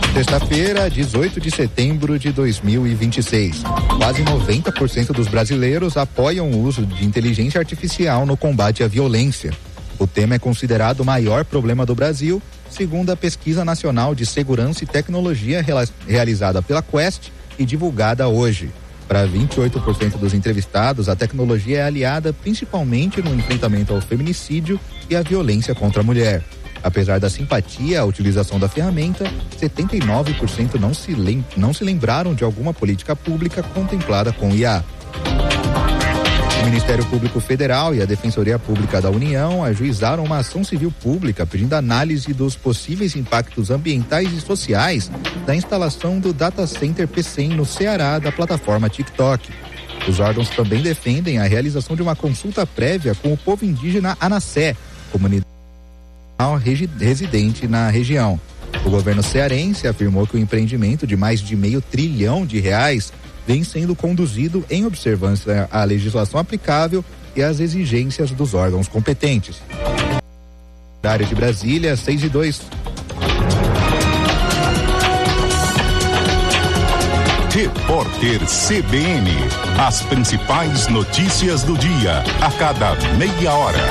Sexta-feira, 18 de setembro de 2026. Quase 90% dos brasileiros apoiam o uso de inteligência artificial no combate à violência. O tema é considerado o maior problema do Brasil, segundo a Pesquisa Nacional de Segurança e Tecnologia realizada pela Quest e divulgada hoje. Para 28% dos entrevistados, a tecnologia é aliada principalmente no enfrentamento ao feminicídio e à violência contra a mulher. Apesar da simpatia à utilização da ferramenta, 79% não se lembraram de alguma política pública contemplada com IA. O Ministério Público Federal e a Defensoria Pública da União ajuizaram uma ação civil pública pedindo análise dos possíveis impactos ambientais e sociais da instalação do Data Center PCM no Ceará da plataforma TikTok. Os órgãos também defendem a realização de uma consulta prévia com o povo indígena Anassé, comunidade residente na região. O governo cearense afirmou que o empreendimento de mais de R$500 bilhão vem sendo conduzido em observância à legislação aplicável e às exigências dos órgãos competentes. Horário de Brasília, 6:02. Repórter CBN. As principais notícias do dia, a cada meia hora.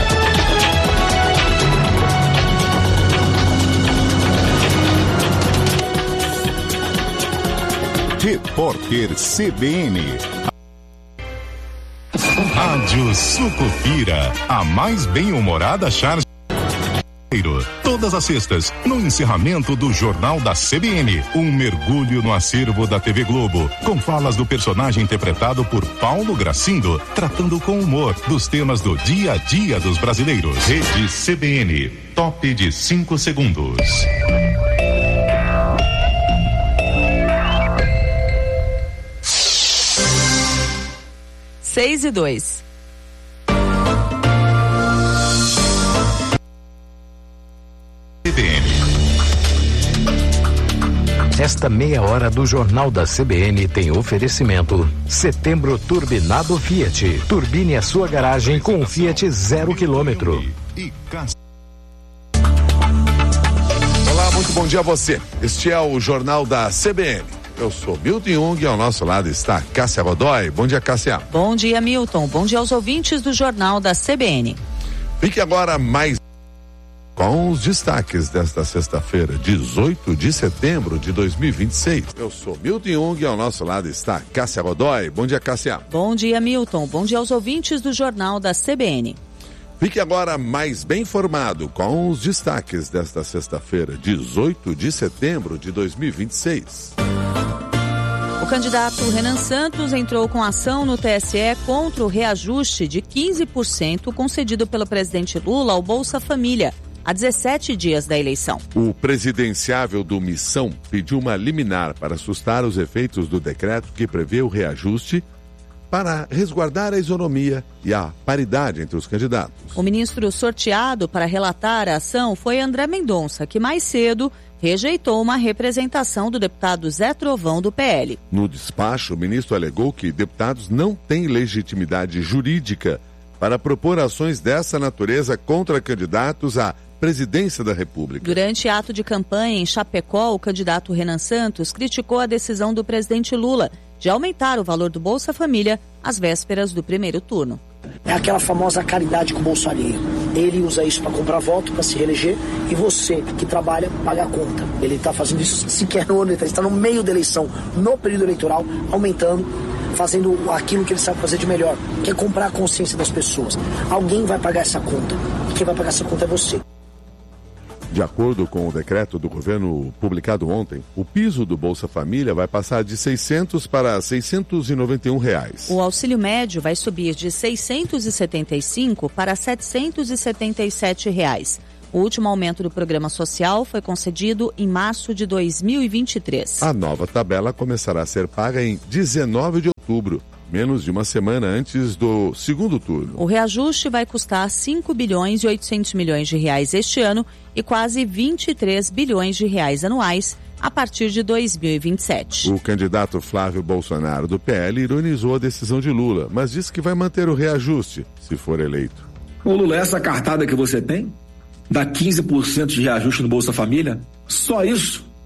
Repórter CBN. Rádio Sucupira, a mais bem-humorada charge. Todas as sextas, no encerramento do Jornal da CBN, um mergulho no acervo da TV Globo, com falas do personagem interpretado por Paulo Gracindo, tratando com humor dos temas do dia a dia dos brasileiros. Rede CBN, top de 5 segundos. 6:02. Esta meia hora do Jornal da CBN tem oferecimento. Setembro Turbinado Fiat. Turbine a sua garagem com o Fiat 0 km. Olá, muito bom dia a você. Este é o Jornal da CBN. Eu sou Milton Jung e ao nosso lado está Cássia Godoy. Bom dia, Cássia. Bom dia, Milton. Bom dia aos ouvintes do Jornal da CBN. Fique agora mais com os destaques desta sexta-feira, 18 de setembro de 2026. Eu sou Milton Jung e ao nosso lado está Cássia Godoy. Bom dia, Cássia. Bom dia, Milton. Bom dia aos ouvintes do Jornal da CBN. Fique agora mais bem informado com os destaques desta sexta-feira, 18 de setembro de 2026. O candidato Renan Santos entrou com ação no TSE contra o reajuste de 15% concedido pelo presidente Lula ao Bolsa Família, há 17 dias da eleição. O presidenciável do Missão pediu uma liminar para assustar os efeitos do decreto que prevê o reajuste para resguardar a isonomia e a paridade entre os candidatos. O ministro sorteado para relatar a ação foi André Mendonça, que mais cedo rejeitou uma representação do deputado Zé Trovão do PL. No despacho, o ministro alegou que deputados não têm legitimidade jurídica para propor ações dessa natureza contra candidatos à presidência da República. Durante ato de campanha em Chapecó, o candidato Renan Santos criticou a decisão do presidente Lula de aumentar o valor do Bolsa Família às vésperas do primeiro turno. É aquela famosa caridade com o bolso alheio. Ele usa isso para comprar voto, para se reeleger, e você que trabalha paga a conta. Ele está fazendo isso sequer no ano, ele está no meio da eleição, no período eleitoral, aumentando, fazendo aquilo que ele sabe fazer de melhor, que é comprar a consciência das pessoas. Alguém vai pagar essa conta, e quem vai pagar essa conta é você. De acordo com o decreto do governo publicado ontem, o piso do Bolsa Família vai passar de R$600 para R$691. O auxílio médio vai subir de R$675 para R$777. O último aumento do programa social foi concedido em março de 2023. A nova tabela começará a ser paga em 19 de outubro. Menos de uma semana antes do segundo turno. O reajuste vai custar 5 bilhões e 800 milhões de reais este ano e quase 23 bilhões de reais anuais a partir de 2027. O candidato Flávio Bolsonaro do PL ironizou a decisão de Lula, mas disse que vai manter o reajuste se for eleito. Ô Lula, essa cartada que você tem, dá 15% de reajuste no Bolsa Família, só isso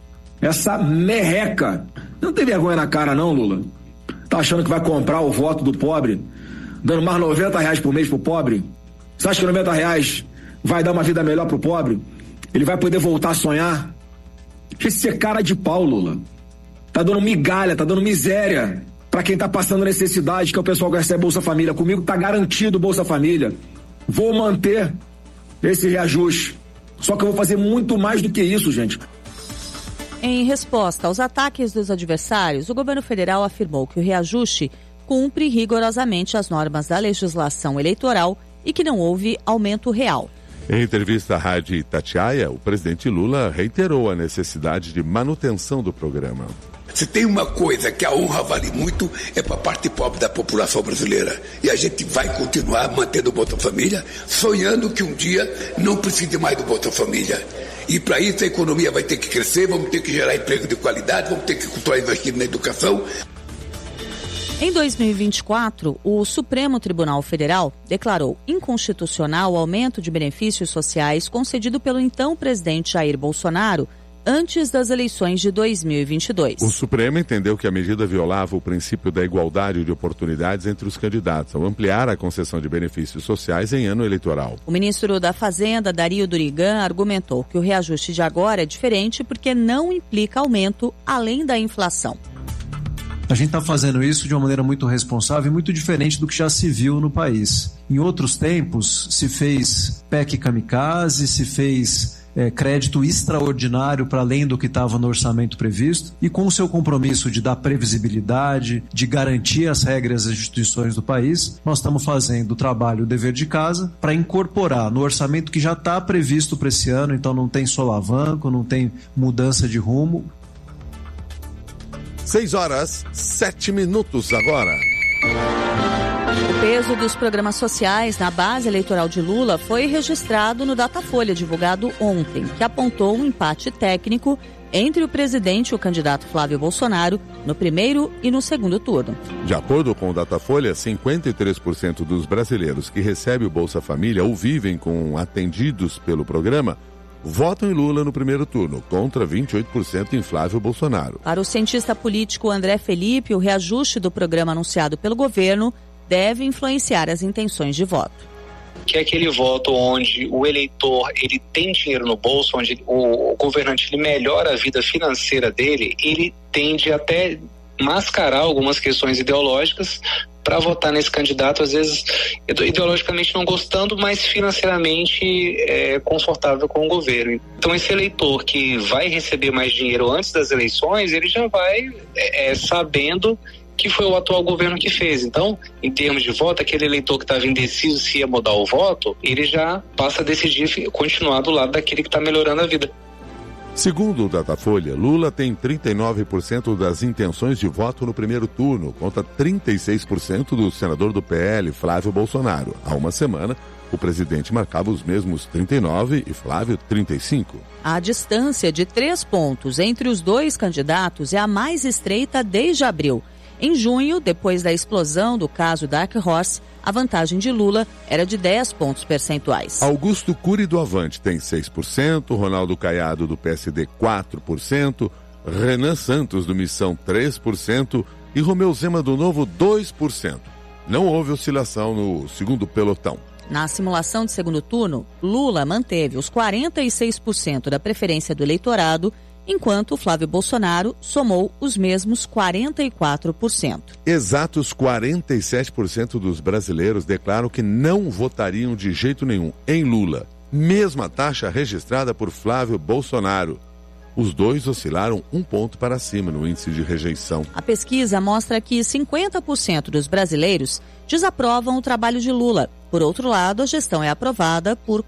Essa merreca. Não tem vergonha na cara não, Lula? Tá achando que vai comprar o voto do pobre, dando mais R$90 por mês pro pobre? Você acha que R$90 vai dar uma vida melhor pro pobre? Ele vai poder voltar a sonhar? Deixa de ser cara de pau, Lula. Tá dando migalha, tá dando miséria pra quem tá passando necessidade, que é o pessoal que recebe Bolsa Família. Comigo tá garantido Bolsa Família. Vou manter esse reajuste. Só que eu vou fazer muito mais do que isso, gente. Em resposta aos ataques dos adversários, o governo federal afirmou que o reajuste cumpre rigorosamente as normas da legislação eleitoral e que não houve aumento real. Em entrevista à Rádio Itatiaia, o presidente Lula reiterou a necessidade de manutenção do programa. Se tem uma coisa que a honra vale muito, é para a parte pobre da população brasileira. E a gente vai continuar mantendo o Bolsa Família, sonhando que um dia não precise mais do Bolsa Família. E para isso a economia vai ter que crescer, vamos ter que gerar emprego de qualidade, vamos ter que continuar investindo na educação. Em 2024, o Supremo Tribunal Federal declarou inconstitucional o aumento de benefícios sociais concedido pelo então presidente Jair Bolsonaro antes das eleições de 2022. O Supremo entendeu que a medida violava o princípio da igualdade de oportunidades entre os candidatos, ao ampliar a concessão de benefícios sociais em ano eleitoral. O ministro da Fazenda, Dario Durigan, argumentou que o reajuste de agora é diferente porque não implica aumento além da inflação. A gente está fazendo isso de uma maneira muito responsável e muito diferente do que já se viu no país. Em outros tempos, se fez PEC kamikaze, se fez crédito extraordinário para além do que estava no orçamento previsto, e com o seu compromisso de dar previsibilidade, de garantir as regras das instituições do país, nós estamos fazendo o trabalho, o dever de casa, para incorporar no orçamento que já está previsto para esse ano, então não tem solavanco, não tem mudança de rumo. 6h07 agora. O peso dos programas sociais na base eleitoral de Lula foi registrado no Datafolha, divulgado ontem, que apontou um empate técnico entre o presidente e o candidato Flávio Bolsonaro no primeiro e no segundo turno. De acordo com o Datafolha, 53% dos brasileiros que recebem o Bolsa Família ou vivem com atendidos pelo programa votam em Lula no primeiro turno, contra 28% em Flávio Bolsonaro. Para o cientista político André Felipe, o reajuste do programa anunciado pelo governo deve influenciar as intenções de voto. Que é aquele voto onde o eleitor ele tem dinheiro no bolso, onde o governante ele melhora a vida financeira dele, ele tende até mascarar algumas questões ideológicas para votar nesse candidato, às vezes ideologicamente não gostando, mas financeiramente confortável com o governo. Então esse eleitor que vai receber mais dinheiro antes das eleições, ele já vai sabendo que foi o atual governo que fez. Então, em termos de voto, aquele eleitor que estava indeciso se ia mudar o voto, ele já passa a decidir continuar do lado daquele que está melhorando a vida. Segundo o Datafolha, Lula tem 39% das intenções de voto no primeiro turno, contra 36% do senador do PL, Flávio Bolsonaro. Há uma semana, o presidente marcava os mesmos 39% e Flávio 35%. A distância de 3 pontos entre os dois candidatos é a mais estreita desde abril. Em junho, depois da explosão do caso Dark Horse, a vantagem de Lula era de 10 pontos percentuais. Augusto Cury do Avante tem 6%, Ronaldo Caiado do PSD 4%, Renan Santos do Missão 3% e Romeu Zema do Novo 2%. Não houve oscilação no segundo pelotão. Na simulação de segundo turno, Lula manteve os 46% da preferência do eleitorado, enquanto Flávio Bolsonaro somou os mesmos 44%. Exatos 47% dos brasileiros declaram que não votariam de jeito nenhum em Lula, mesma taxa registrada por Flávio Bolsonaro. Os dois oscilaram 1 ponto para cima no índice de rejeição. A pesquisa mostra que 50% dos brasileiros desaprovam o trabalho de Lula. Por outro lado, a gestão é aprovada por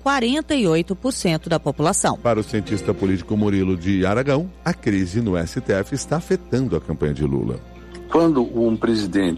48% da população. Para o cientista político Murilo de Aragão, a crise no STF está afetando a campanha de Lula. Quando um presidente